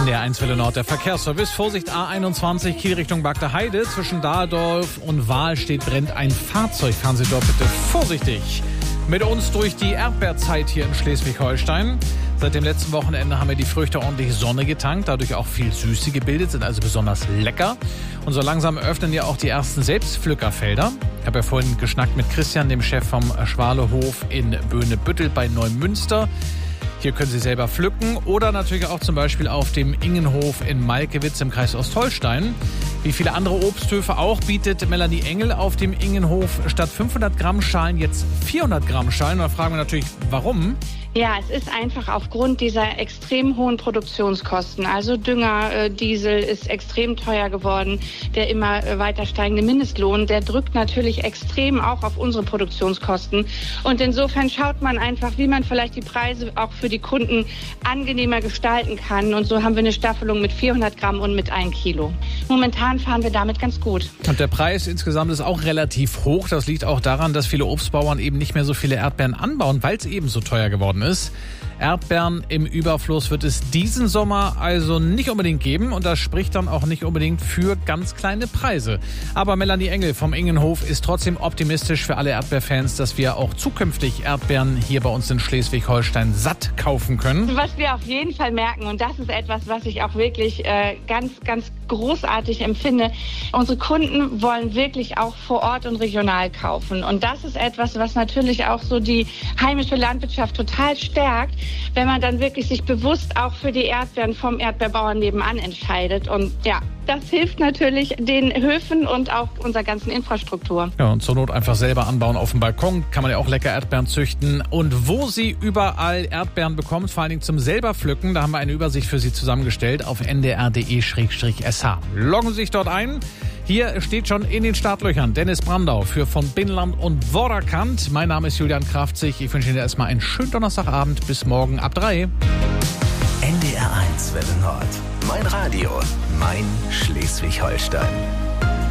NDR 1 Welle Nord, der Verkehrsservice. Vorsicht A21, Kiel Richtung Bagda Heide. Zwischen Dahldorf und Wahl brennt ein Fahrzeug. Fahren Sie dort bitte vorsichtig. Mit uns durch die Erdbeerzeit hier in Schleswig-Holstein. Seit dem letzten Wochenende haben wir die Früchte ordentlich Sonne getankt, dadurch auch viel Süße gebildet, sind also besonders lecker. Und so langsam öffnen ja auch die ersten Selbstpflückerfelder. Ich habe ja vorhin geschnackt mit Christian, dem Chef vom Schwalehof in Böhne-Büttel bei Neumünster. Hier können Sie selber pflücken oder natürlich auch zum Beispiel auf dem Ingenhof in Malkewitz im Kreis Ostholstein. Wie viele andere Obsthöfe auch bietet Melanie Engel auf dem Ingenhof statt 500 Gramm Schalen jetzt 400 Gramm Schalen. Da fragen wir natürlich, warum? Ja, es ist einfach aufgrund dieser extrem hohen Produktionskosten. Also Dünger, Diesel ist extrem teuer geworden. Der immer weiter steigende Mindestlohn, der drückt natürlich extrem auch auf unsere Produktionskosten. Und insofern schaut man einfach, wie man vielleicht die Preise auch für die Kunden angenehmer gestalten kann. Und so haben wir eine Staffelung mit 400 Gramm und mit 1 Kilo. Momentan fahren wir damit ganz gut. Und der Preis insgesamt ist auch relativ hoch. Das liegt auch daran, dass viele Obstbauern eben nicht mehr so viele Erdbeeren anbauen, weil es eben so teuer geworden ist. Erdbeeren im Überfluss wird es diesen Sommer also nicht unbedingt geben und das spricht dann auch nicht unbedingt für ganz kleine Preise. Aber Melanie Engel vom Ingenhof ist trotzdem optimistisch für alle Erdbeerfans, dass wir auch zukünftig Erdbeeren hier bei uns in Schleswig-Holstein satt kaufen können. Was wir auf jeden Fall merken, und das ist etwas, was ich auch wirklich ganz großartig empfinde, unsere Kunden wollen wirklich auch vor Ort und regional kaufen. Und das ist etwas, was natürlich auch so die heimische Landwirtschaft total stärkt, wenn man dann wirklich sich bewusst auch für die Erdbeeren vom Erdbeerbauern nebenan entscheidet. Und ja, das hilft natürlich den Höfen und auch unserer ganzen Infrastruktur. Ja, und zur Not einfach selber anbauen auf dem Balkon. Kann man ja auch lecker Erdbeeren züchten. Und wo Sie überall Erdbeeren bekommt, vor allen Dingen zum selber pflücken, da haben wir eine Übersicht für Sie zusammengestellt auf ndr.de/sh. Loggen Sie sich dort ein. Hier steht schon in den Startlöchern Dennis Brandau für von Binnland und Vorderkant. Mein Name ist Julian Kraftzig. Ich wünsche Ihnen erstmal einen schönen Donnerstagabend. Bis morgen ab 3. NDR 1 Welle Nord. Mein Radio, mein Schleswig-Holstein.